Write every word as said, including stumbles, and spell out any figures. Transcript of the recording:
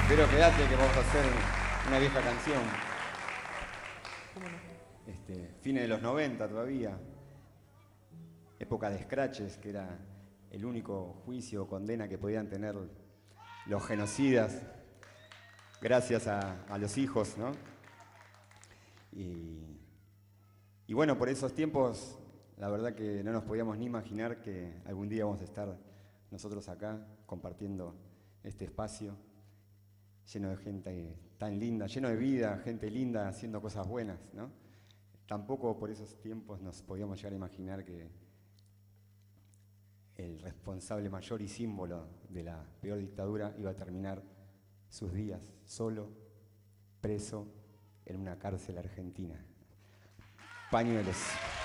Pero quédate que vamos a hacer una vieja canción. ¿Cómo no? Este, fines de los noventa todavía. Época de scratches, que era el único juicio o condena que podían tener los genocidas, gracias a, a los hijos, ¿no? Y, y bueno, por esos tiempos, la verdad que no nos podíamos ni imaginar que algún día vamos a estar nosotros acá compartiendo este espacio lleno de gente tan linda, lleno de vida, gente linda haciendo cosas buenas, ¿no? Tampoco por esos tiempos nos podíamos llegar a imaginar que el responsable mayor y símbolo de la peor dictadura iba a terminar sus días solo, preso, en una cárcel argentina. Pañuelos.